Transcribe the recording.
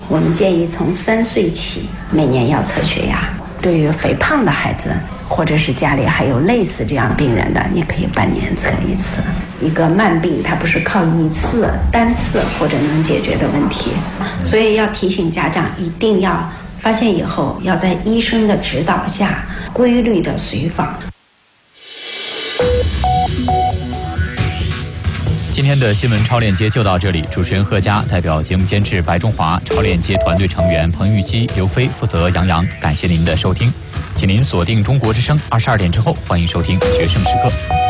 我们建议从3岁起每年要测血压。对于肥胖的孩子，或者是家里还有类似这样病人的，你可以半年测一次。一个慢病它不是靠一次单次或者能解决的问题，所以要提醒家长一定要发现以后要在医生的指导下规律的随访。 今天的新闻超链接就到这里，主持人贺佳，代表节目监制白中华，超链接团队成员彭玉基、刘飞，负责杨洋。感谢您的收听，请您锁定中国之声，22点之后欢迎收听《决胜时刻》。